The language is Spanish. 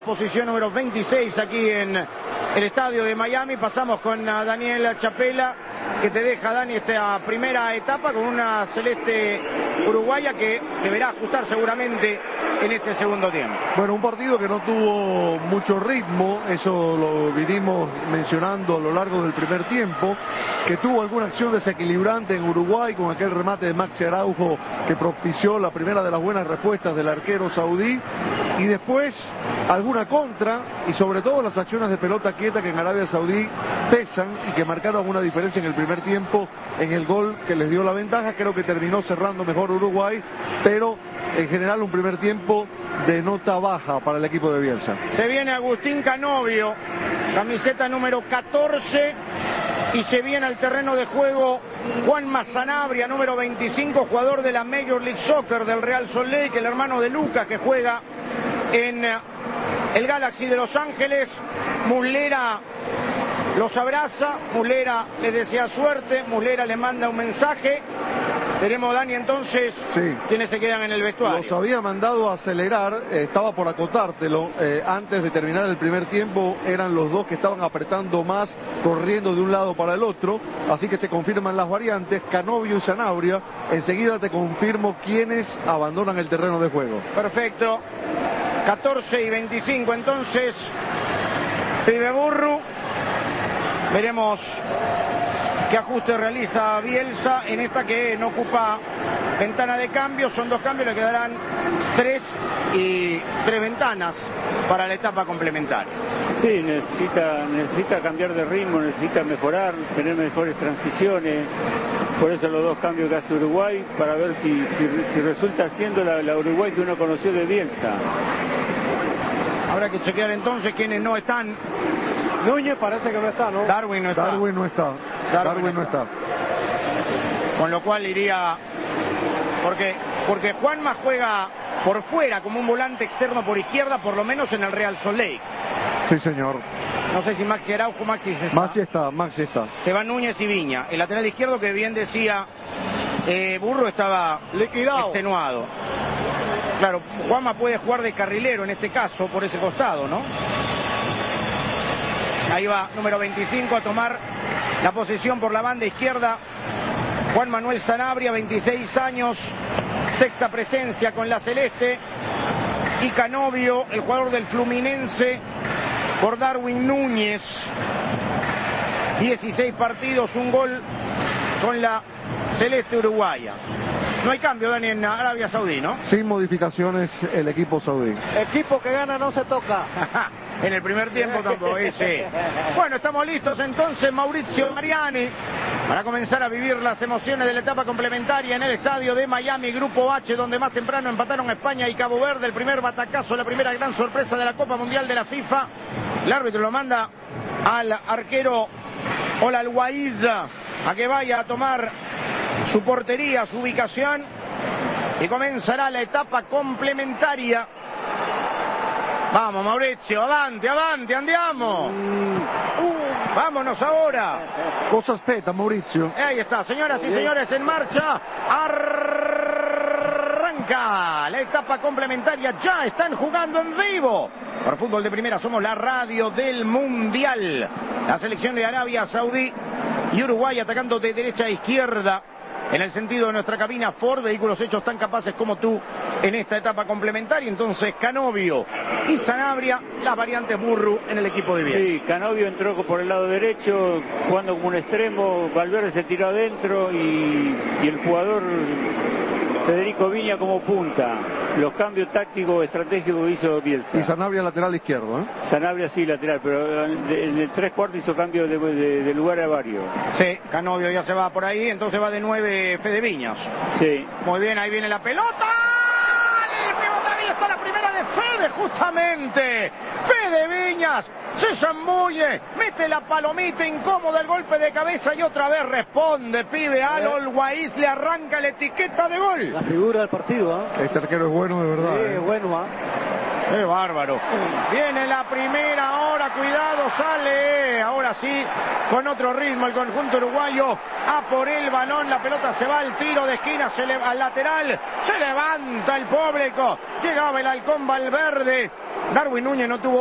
Posición número 26 aquí en el estadio de Miami. Pasamos con Daniel Chapela, que te deja, Dani, esta primera etapa con una celeste uruguaya que deberá ajustar seguramente en este segundo tiempo. Bueno, un partido que no tuvo mucho ritmo, eso lo vinimos mencionando a lo largo del primer tiempo, que tuvo alguna acción desequilibrante en Uruguay con aquel remate de Maxi Araujo que propició la primera de las buenas respuestas del arquero saudí, y después alguna contra y sobre todo las acciones de pelota quieta que en Arabia Saudí pesan y que marcaron una diferencia en el primer tiempo en el gol que les dio la ventaja. Creo que terminó cerrando mejor Uruguay, pero en general un primer tiempo de nota baja para el equipo de Bielsa. Se viene Agustín Canovio, camiseta número 14, y se viene al terreno de juego Juanma Sanabria, número 25, jugador de la Major League Soccer del Real Salt Lake, el hermano de Lucas, que juega en el Galaxy de Los Ángeles. Muslera los abraza, Muslera les desea suerte, Muslera le manda un mensaje. Veremos, Dani, entonces, sí, quiénes se quedan en el vestuario. Los había mandado a acelerar, estaba por acotártelo, antes de terminar el primer tiempo eran los dos que estaban apretando más, corriendo de un lado para el otro, así que se confirman las variantes, Canovio y Sanabria. Enseguida te confirmo quiénes abandonan el terreno de juego. Perfecto, 14 y 25 entonces, Pibe Burru. Veremos qué ajuste realiza Bielsa en esta que no ocupa ventana de cambio. Son dos cambios, le quedarán tres ventanas para la etapa complementaria. Sí, necesita cambiar de ritmo, necesita mejorar, tener mejores transiciones. Por eso los dos cambios que hace Uruguay, para ver si resulta siendo la Uruguay que uno conoció de Bielsa. Habrá que chequear entonces quiénes no están. Núñez parece que no está, ¿no? Darwin no está. Darwin no está. Con lo cual iría... Porque Juanma juega por fuera como un volante externo por izquierda, por lo menos en el Real Salt Lake. Sí, señor. No sé si Maxi Araujo, Maxi está. Maxi está. Se va Núñez y Viña. El lateral izquierdo, que bien decía Burro, estaba liquidado, extenuado. Claro, Juanma puede jugar de carrilero en este caso, por ese costado, ¿no? Ahí va, número 25, a tomar la posición por la banda izquierda. Juan Manuel Sanabria, 26 años, sexta presencia con la celeste. Y Canovio, el jugador del Fluminense, por Darwin Núñez. 16 partidos, un gol con la celeste uruguaya. No hay cambio, Dani, en Arabia Saudí, ¿no? Sin modificaciones el equipo saudí. Equipo que gana no se toca. En el primer tiempo tampoco ese. Bueno, estamos listos entonces, Mauricio Mariani, para comenzar a vivir las emociones de la etapa complementaria en el estadio de Miami, Grupo H, donde más temprano empataron España y Cabo Verde. El primer batacazo, la primera gran sorpresa de la Copa Mundial de la FIFA. El árbitro lo manda al arquero Olalwaiz a que vaya a tomar su portería, su ubicación, y comenzará la etapa complementaria. Vamos, Mauricio, adelante, andiamo. Vámonos ahora. Cosa aspetta, Mauricio? Ahí está, señoras y señores, en marcha. Arranca la etapa complementaria. Ya están jugando en vivo. Por Fútbol de Primera somos la radio del Mundial. La selección de Arabia Saudí y Uruguay atacando de derecha a izquierda. En el sentido de nuestra cabina Ford, vehículos hechos tan capaces como tú en esta etapa complementaria. Entonces, Canovio y Sanabria, las variantes Burru en el equipo de Bielsa. Sí, Canovio entró por el lado derecho, jugando como un extremo, Valverde se tiró adentro y el jugador Federico Viña como punta. Los cambios tácticos estratégicos que hizo Bielsa. Y Sanabria lateral izquierdo, ¿eh? Sanabria sí, lateral, pero en el 3/4 hizo cambio de lugar a varios. Sí, Canovio ya se va por ahí, entonces va de 9 Fede Viñas. Sí. Muy bien, ahí viene la pelota. El pivote, ahí está la primera de Fede, justamente. Fede Viñas se zambulle, mete la palomita incómoda, el golpe de cabeza y otra vez responde, pibe, al Olalwaiz, le arranca la etiqueta de gol. La figura del partido, ¿eh? Este arquero es bueno de verdad. Sí, bueno, ¿eh? ¡Qué bárbaro! Viene la primera, ahora cuidado, sale, ahora sí, con otro ritmo el conjunto uruguayo, a por el balón, la pelota se va al tiro de esquina, al lateral, se levanta el público, llegaba el halcón Valverde, Darwin Núñez no tuvo